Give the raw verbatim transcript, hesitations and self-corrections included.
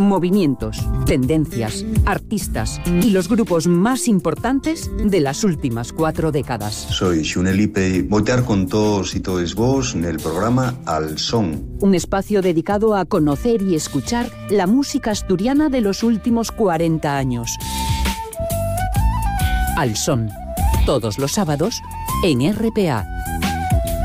movimientos, tendencias, artistas y los grupos más importantes de las últimas cuatro décadas. Soy Xunelipe y voltear con todos y todes vos en el programa Al Son. Un espacio dedicado a conocer y escuchar la música asturiana de los últimos cuarenta años. Al Son, todos los sábados en R P A.